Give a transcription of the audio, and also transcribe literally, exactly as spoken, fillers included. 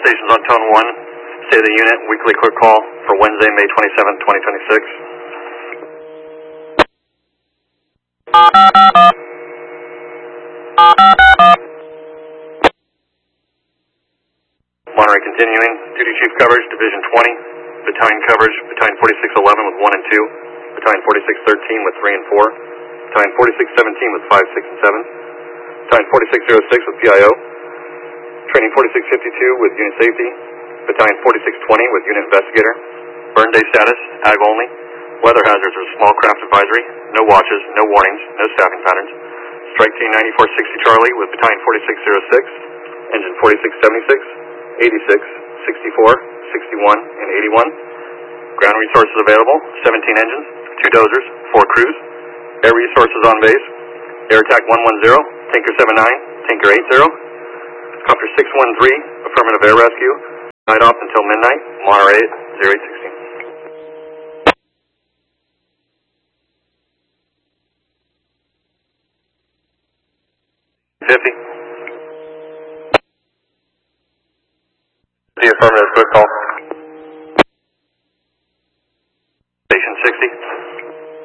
stations on tone one. State of the unit, weekly quick call for Wednesday, May twenty-seventh, twenty twenty-six. Monterey continuing. Duty chief coverage, division twenty. Battalion coverage, battalion forty-six eleven with one and two. Battalion forty-six thirteen with three and four. Battalion forty-six seventeen with five, six, and seven. Battalion forty-six oh six with P I O. Training forty-six fifty-two with unit safety. Battalion forty-six twenty with unit investigator. Burn day status, ag only. Weather hazards are small craft advisory. No watches, no warnings, no staffing patterns. Strike team ninety-four sixty Charlie with battalion forty-six oh six. Engine forty-six seventy-six, eighty-six, sixty-four, sixty-one, and eighty-one. Ground resources available, seventeen engines, two dozers, four crews. Air resources on base. Air attack one one zero, Tinker seven nine, Tinker eight zero. Copter six one three, affirmative air rescue. Night off until midnight, Monterey zero eight sixteen. fifty. The affirmative, quick call. Station sixty.